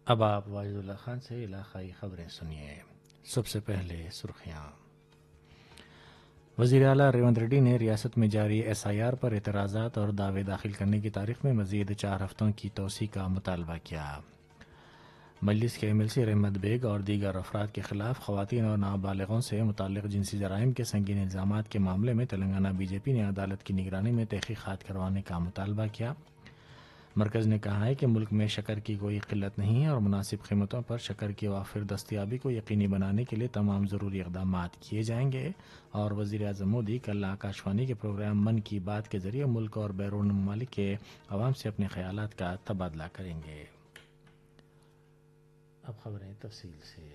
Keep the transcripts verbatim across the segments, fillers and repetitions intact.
اب آپ واجد اللہ خان سے علاقائی خبریں سنیے۔ سب سے پہلے سرخیاں۔ وزیر اعلیٰ ریونت ریڈی نے ریاست میں جاری ایس آئی آر پر اعتراضات اور دعوے داخل کرنے کی تاریخ میں مزید چار ہفتوں کی توسیع کا مطالبہ کیا۔ مجلس کے ایم ایل سی رحمت بیگ اور دیگر افراد کے خلاف خواتین اور نابالغوں سے متعلق جنسی جرائم کے سنگین الزامات کے معاملے میں تلنگانہ بی جے پی نے عدالت کی نگرانی میں تحقیقات کروانے کا مطالبہ کیا۔ مرکز نے کہا ہے کہ ملک میں شکر کی کوئی قلت نہیں ہے اور مناسب قیمتوں پر شکر کی وافر دستیابی کو یقینی بنانے کے لیے تمام ضروری اقدامات کیے جائیں گے، اور وزیر اعظم مودی کل آکاشوانی کے پروگرام من کی بات کے ذریعے ملک اور بیرون ممالک کے عوام سے اپنے خیالات کا تبادلہ کریں گے۔ اب خبریں تفصیل سے۔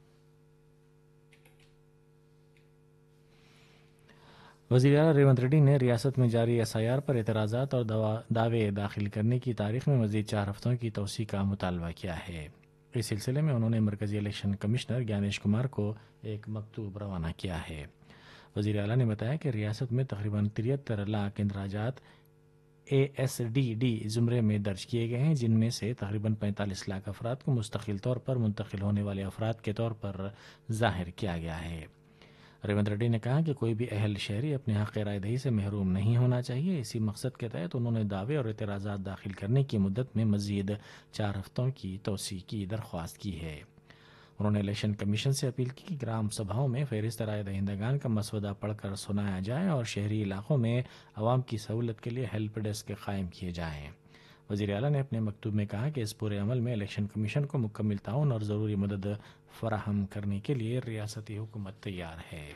وزیر اعلیٰ ریونت ریڈی نے ریاست میں جاری ایس آئی آر پر اعتراضات اور دعوے داخل کرنے کی تاریخ میں مزید چار ہفتوں کی توسیع کا مطالبہ کیا ہے۔ اس سلسلے میں انہوں نے مرکزی الیکشن کمشنر گیانیش کمار کو ایک مکتوب روانہ کیا ہے۔ وزیر اعلیٰ نے بتایا کہ ریاست میں تقریباً تریہتر lakh اندراجات A S D D زمرے میں درج کیے گئے ہیں، جن میں سے تقریباً پینتالیس لاکھ افراد کو مستقل طور پر منتقل ہونے والے افراد کے طور پر ظاہر کیا گیا ہے۔ ریونت ریڈی نے کہا کہ کوئی بھی اہل شہری اپنے حق رائے دہی سے محروم نہیں ہونا چاہیے۔ اسی مقصد کے تحت انہوں نے دعوے اور اعتراضات داخل کرنے کی مدت میں مزید چار ہفتوں کی توسیع کی درخواست کی ہے۔ انہوں نے الیکشن کمیشن سے اپیل کی کہ گرام سبھاؤں میں فہرست رائے دہندگان کا مسودہ پڑھ کر سنایا جائے اور شہری علاقوں میں عوام کی سہولت کے لیے ہیلپ ڈیسک قائم کیے جائیں۔ وزیر اعلیٰ نے اپنے مکتوب میں کہا کہ اس پورے عمل میں الیکشن کمیشن کو مکمل تعاون اور ضروری مدد فراہم کرنے کے لیے ریاستی حکومت تیار ہے۔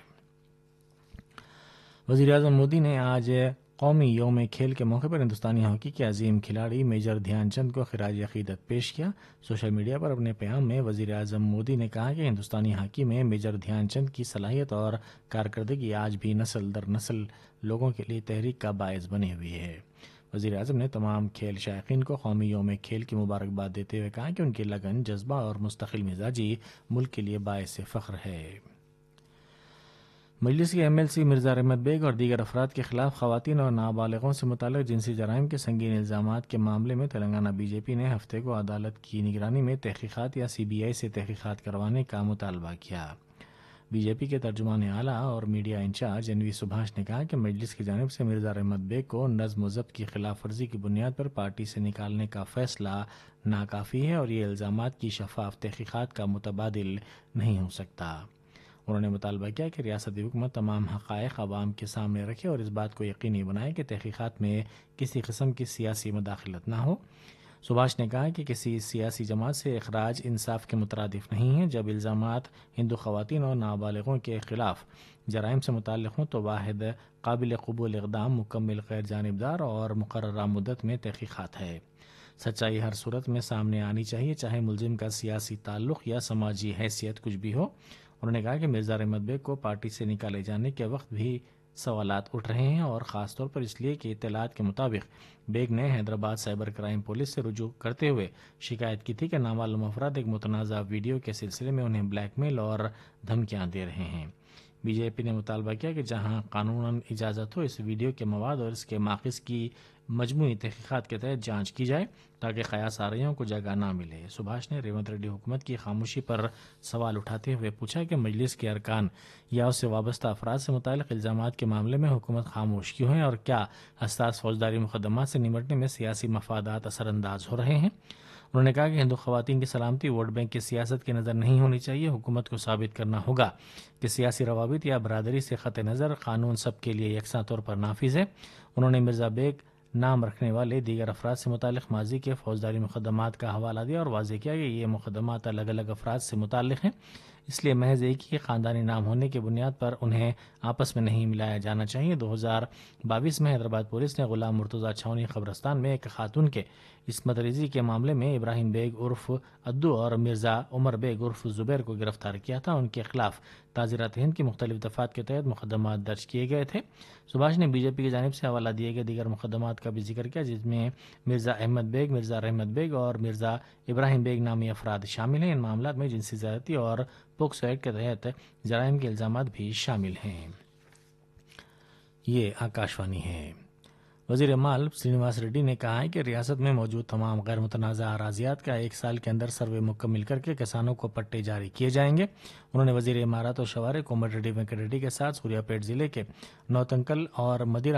وزیر اعظم مودی نے آج قومی یوم کھیل کے موقع پر ہندوستانی ہاکی کے عظیم کھلاڑی میجر دھیان چند کو خراج عقیدت پیش کیا۔ سوشل میڈیا پر اپنے پیام میں وزیر اعظم مودی نے کہا کہ ہندوستانی ہاکی میں میجر دھیان چند کی صلاحیت اور کارکردگی آج بھی نسل در نسل لوگوں کے لیے تحریک کا باعث بنی ہوئی ہے۔ وزیر اعظم نے تمام کھیل شائقین کو قومی یوم کھیل کی مبارکباد دیتے ہوئے کہا کہ ان کی لگن، جذبہ اور مستقل مزاجی ملک کے لیے باعث فخر ہے۔ مجلس کے ایم ایل سی مرزا رحمت بیگ اور دیگر افراد کے خلاف خواتین اور نابالغوں سے متعلق جنسی جرائم کے سنگین الزامات کے معاملے میں تلنگانہ بی جے پی نے ہفتے کو عدالت کی نگرانی میں تحقیقات یا سی بی آئی سے تحقیقات کروانے کا مطالبہ کیا۔ بی جے پی کے ترجمان اعلیٰ اور میڈیا انچارج این وی سبھاش نے کہا کہ مجلس کی جانب سے مرزا رحمت بیگ کو نظم و ضبط کی خلاف ورزی کی بنیاد پر پارٹی سے نکالنے کا فیصلہ ناکافی ہے اور یہ الزامات کی شفاف تحقیقات کا متبادل نہیں ہو سکتا۔ انہوں نے مطالبہ کیا کہ ریاستی حکومت تمام حقائق عوام کے سامنے رکھے اور اس بات کو یقینی بنائے کہ تحقیقات میں کسی قسم کی سیاسی مداخلت نہ ہو۔ سبھاش نے کہا کہ کسی سیاسی جماعت سے اخراج انصاف کے مترادف نہیں ہے۔ جب الزامات ہندو خواتین اور نابالغوں کے خلاف جرائم سے متعلق ہوں تو واحد قابل قبول اقدام مکمل غیر جانبدار اور مقررہ مدت میں تحقیقات ہے۔ سچائی ہر صورت میں سامنے آنی چاہیے، چاہے ملزم کا سیاسی تعلق یا سماجی حیثیت کچھ بھی ہو۔ انہوں نے کہا کہ مرزا رحمت بیگ کو پارٹی سے نکالے جانے کے وقت بھی سوالات اٹھ رہے ہیں، اور خاص طور پر اس لیے کہ اطلاعات کے مطابق بیگ نے حیدرآباد سائبر کرائم پولیس سے رجوع کرتے ہوئے شکایت کی تھی کہ نامعلوم افراد ایک متنازع ویڈیو کے سلسلے میں انہیں بلیک میل اور دھمکیاں دے رہے ہیں۔ بی جے پی نے مطالبہ کیا کہ جہاں قانوناً اجازت ہو، اس ویڈیو کے مواد اور اس کے ماخذ کی مجموعی تحقیقات کے تحت جانچ کی جائے تاکہ قیاس آرائیوں کو جگہ نہ ملے۔ سبھاش نے ریونت ریڈی حکومت کی خاموشی پر سوال اٹھاتے ہوئے پوچھا کہ مجلس کے ارکان یا اس سے وابستہ افراد سے متعلق الزامات کے معاملے میں حکومت خاموش کیوں ہے، اور کیا حساس فوجداری مقدمات سے نمٹنے میں سیاسی مفادات اثر انداز ہو رہے ہیں۔ انہوں نے کہا کہ ہندو خواتین کی سلامتی ووٹ بینک کی سیاست کی نظر نہیں ہونی چاہیے۔ حکومت کو ثابت کرنا ہوگا کہ سیاسی روابط یا برادری سے قطع نظر قانون سب کے لیے یکساں طور پر نافذ ہے۔ انہوں نے مرزا بیگ نام رکھنے والے دیگر افراد سے متعلق ماضی کے فوجداری مقدمات کا حوالہ دیا اور واضح کیا کہ یہ مقدمات الگ الگ افراد سے متعلق ہیں، اس لیے محض ایک ہی خاندانی نام ہونے کی بنیاد پر انہیں آپس میں نہیں ملایا جانا چاہیے۔ دو ہزار بائیس میں حیدرآباد پولیس نے غلام مرتضیٰ چھاؤنی قبرستان میں ایک خاتون کے عصمت ریزی کے معاملے میں ابراہیم بیگ عرف ادو اور مرزا عمر بیگ عرف زبیر کو گرفتار کیا تھا۔ ان کے خلاف تعزیرات ہند کی مختلف دفعات کے تحت مقدمات درج کیے گئے تھے۔ سبھاش نے بی جے پی کی جانب سے حوالہ دیے گئے دیگر مقدمات کا بھی ذکر کیا، جس میں مرزا احمد بیگ، مرزا رحمت بیگ اور مرزا ابراہیم بیگ نامی افراد شامل ہیں۔ ان معاملات میں جنسی زیادتی اور پوکسو ایکٹ کے تحت جرائم کے الزامات بھی شامل ہیں۔ یہ آکاشوانی ہے۔ وزیر مال سرینواس ریڈی نے کہا ہے کہ ریاست میں موجود تمام غیر متنازع اراضیات کا ایک سال کے اندر سروے مکمل کر کے کسانوں کو پٹے جاری کیے جائیں گے۔ انہوں نے وزیر امارات اور شوہر کومر ریڈی وینکٹ ریڈی کے ساتھ سوریا پیٹ ضلع کے نوتنکل اور مدیرہ